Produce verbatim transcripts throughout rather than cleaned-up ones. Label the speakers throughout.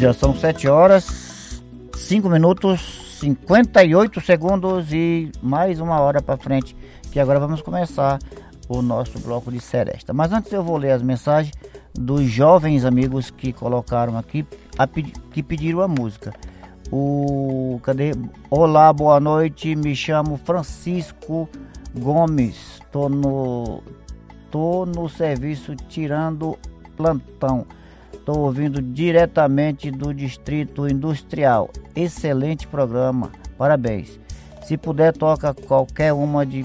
Speaker 1: Já são sete horas, cinco minutos, cinquenta e oito segundos e mais uma hora para frente, que agora vamos começar o nosso bloco de seresta. Mas antes eu vou ler as mensagens dos jovens amigos que colocaram aqui, a, que pediram a música. O, cadê? Olá, boa noite, me chamo Francisco Gomes, tô no, tô no serviço tirando plantão. Estou ouvindo diretamente do Distrito Industrial. Excelente programa, parabéns. Se puder, toca qualquer uma de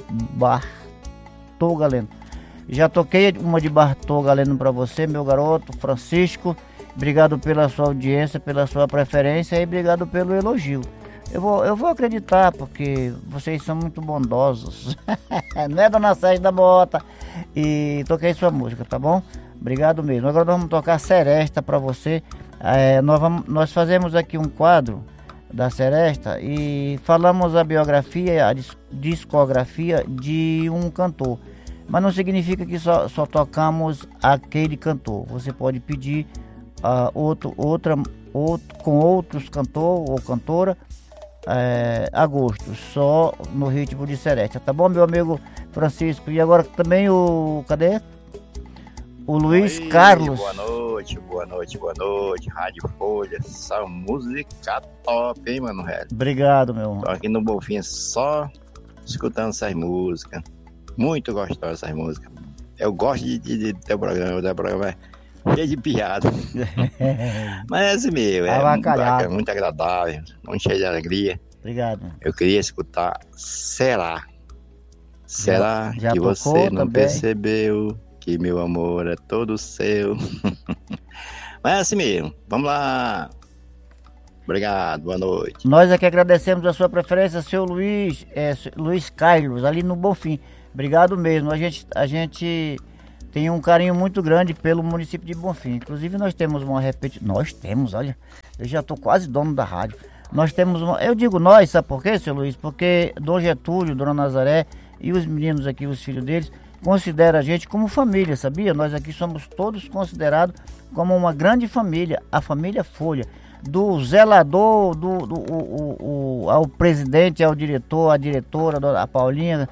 Speaker 1: Bartol Galeno. Já toquei uma de Bartol Galeno para você, meu garoto Francisco. Obrigado pela sua audiência, pela sua preferência e obrigado pelo elogio. Eu vou, eu vou acreditar, porque vocês são muito bondosos. Não é, dona Sérgio da Mota? E toquei sua música, tá bom? Obrigado mesmo. Agora nós vamos tocar Seresta para você. É, nós, vamos, nós fazemos aqui um quadro da Seresta e falamos a biografia, a discografia de um cantor. Mas não significa que só, só tocamos aquele cantor. Você pode pedir uh, outro, outra, outro, com outros cantor ou cantora é, a gosto, só no ritmo de Seresta. Tá bom, meu amigo Francisco? E agora também o... Cadê? O Luiz
Speaker 2: Oi,
Speaker 1: Carlos.
Speaker 2: Boa noite, boa noite, boa noite. Rádio Folha, essa música top, hein, mano, velho?
Speaker 1: Obrigado, meu irmão.
Speaker 2: Tô aqui no Bonfim só escutando essas músicas. Muito gostoso essas músicas. Eu gosto de, de, de ter o programa, o teu programa é cheio de piada. Mas é assim mesmo, é muito, bacana, muito agradável, muito cheio de alegria.
Speaker 1: Obrigado.
Speaker 2: Eu queria escutar Será. Será
Speaker 1: já, já
Speaker 2: que você não
Speaker 1: também?
Speaker 2: percebeu que meu amor é todo seu? Mas é assim mesmo. Vamos lá. Obrigado, boa noite.
Speaker 1: Nós aqui agradecemos a sua preferência, seu Luiz, é, Luiz Carlos, ali no Bonfim. Obrigado mesmo. A gente, a gente tem um carinho muito grande pelo município de Bonfim. Inclusive nós temos uma repetição. Nós temos, olha, eu já estou quase dono da rádio. Nós temos uma. Eu digo nós, sabe por quê, seu Luiz? Porque Dom Getúlio, Dona Nazaré e os meninos aqui, os filhos deles, considera a gente como família, sabia? Nós aqui somos todos considerados como uma grande família, a família Folha. Do zelador, do, do o, o, o, ao presidente, ao diretor, à diretora, a Paulinha,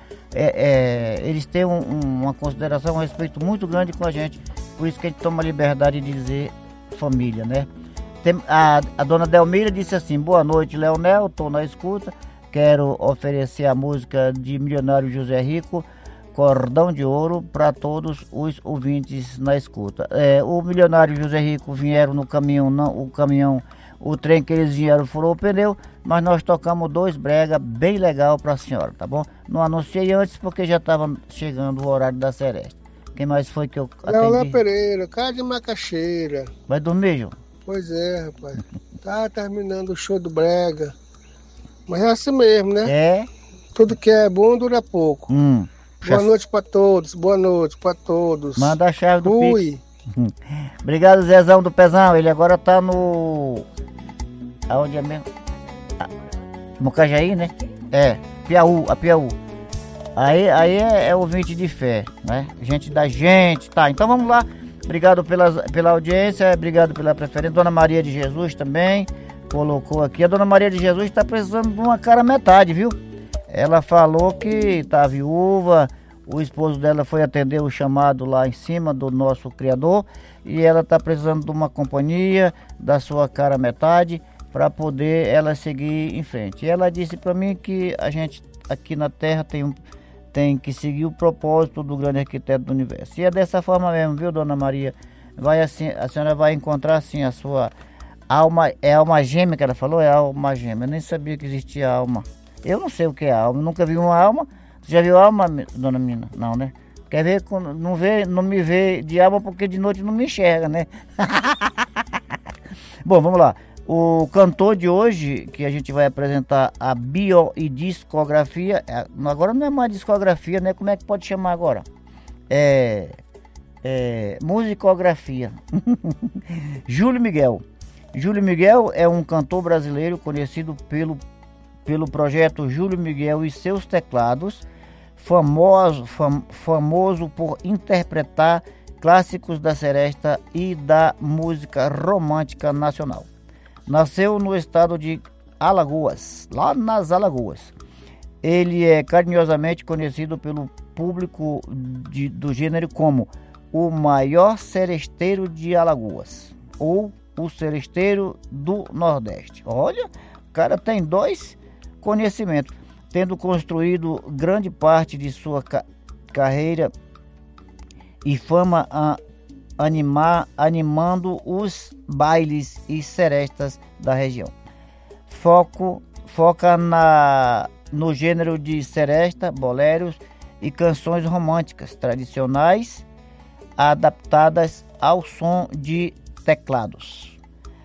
Speaker 1: é, é, eles têm um, um, uma consideração, um respeito muito grande com a gente. Por isso que a gente toma a liberdade de dizer família, né? Tem, a, a dona Delmira disse assim: boa noite, Leonel, estou na escuta, quero oferecer a música de Milionário José Rico, Cordão de Ouro, para todos os ouvintes na escuta. É, o Milionário José Rico vieram no caminhão, não, o caminhão, o trem que eles vieram furou o pneu, mas nós tocamos dois brega bem legal para a senhora, tá bom? Não anunciei antes porque já estava chegando o horário da seresta. Quem mais foi que eu atendi?
Speaker 3: Leonel Pereira, cara de Macaxeira.
Speaker 1: Vai dormir, João?
Speaker 3: Pois é, rapaz. Tá terminando o show do brega. Mas é assim mesmo, né?
Speaker 1: É.
Speaker 3: Tudo que é bom dura pouco.
Speaker 1: Hum.
Speaker 3: Boa noite pra todos, boa noite pra todos.
Speaker 1: Manda a chave do
Speaker 3: Fui.
Speaker 1: Pix. Obrigado, Zezão do Pezão. Ele agora tá no... Aonde é mesmo? Ah, Mocajaí, né? É, Piauí, a Piauí. Aí, aí é, é ouvinte de fé, né? Gente da gente, tá? Então vamos lá. Obrigado pela, pela audiência, obrigado pela preferência. Dona Maria de Jesus também colocou aqui. A Dona Maria de Jesus tá precisando de uma cara metade, viu? Ela falou que tá viúva, o esposo dela foi atender o chamado lá em cima do nosso criador e ela tá precisando de uma companhia, da sua cara metade, para poder ela seguir em frente. E ela disse para mim que a gente aqui na Terra tem, um, tem que seguir o propósito do grande arquiteto do universo. E é dessa forma mesmo, viu, Dona Maria? Vai assim, a senhora vai encontrar assim a sua alma, é alma gêmea que ela falou? É alma gêmea, eu nem sabia que existia alma. Eu não sei o que é alma, nunca vi uma alma. Você já viu alma, dona Mina? Não, né? Quer ver? Não, vê, não me vê de alma porque de noite não me enxerga, né? Bom, vamos lá. O cantor de hoje, que a gente vai apresentar a bio e discografia, agora não é mais discografia, né? Como é que pode chamar agora? É... é musicografia. Júlio Miguel. Júlio Miguel é um cantor brasileiro conhecido pelo pelo projeto Júlio Miguel e seus teclados, famoso, fam, famoso por interpretar clássicos da seresta e da música romântica nacional. Nasceu no estado de Alagoas, lá nas Alagoas. Ele é carinhosamente conhecido pelo público de, do gênero como o maior seresteiro de Alagoas ou o seresteiro do Nordeste. Olha, o cara tem dois conhecimentos, tendo construído grande parte de sua ca- carreira e fama a animar, animando os bailes e serestas da região. Foco, foca na, no gênero de seresta, boleros e canções românticas tradicionais adaptadas ao som de teclados.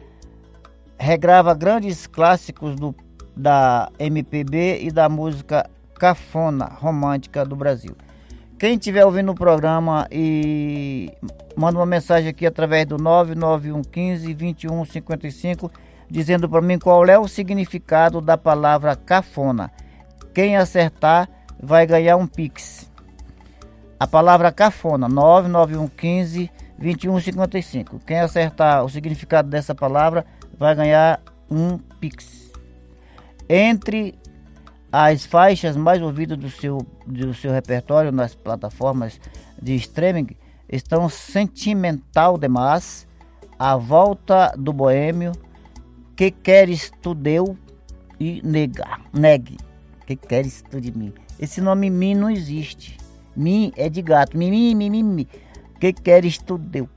Speaker 1: Regrava grandes clássicos do, da M P B e da música cafona romântica do Brasil. Quem estiver ouvindo o programa e manda uma mensagem aqui através do nove nove um um cinco, dois um cinco cinco, dizendo para mim qual é o significado da palavra cafona. Quem acertar vai ganhar um Pix. A palavra cafona, nove nove um um cinco, dois um cinco cinco. Quem acertar o significado dessa palavra vai ganhar um Pix. Entre as faixas mais ouvidas do seu, do seu repertório nas plataformas de streaming estão Sentimental Demais, A Volta do Boêmio, Que Queres Tu Deu e Nega, Negue. Que Queres Tu de Mim? Esse nome Mim não existe. Mim é de gato. Mim, mim, mim, mim. Que Queres Tu Deu.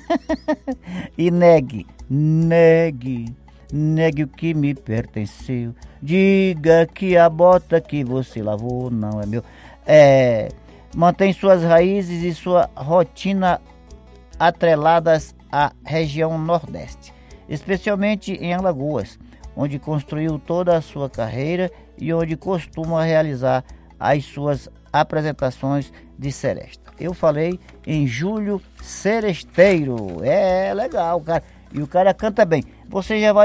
Speaker 1: E Negue. Negue. Negue o que me pertenceu. Diga que a bota que você lavou não é meu. É, mantém suas raízes e sua rotina atreladas à região Nordeste, especialmente em Alagoas, onde construiu toda a sua carreira e onde costuma realizar as suas apresentações de seresta. Eu falei em Júlio Seresteiro. É legal, cara. E o cara canta bem. Você já vai